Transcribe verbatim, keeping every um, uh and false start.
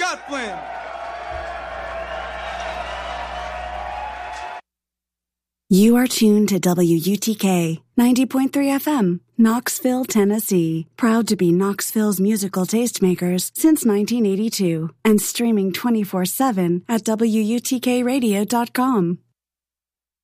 Joplin. You are tuned to W U T K ninety point three F M, Knoxville, Tennessee. Proud to be Knoxville's musical tastemakers since nineteen eighty-two and streaming twenty-four seven at W U T K radio dot com.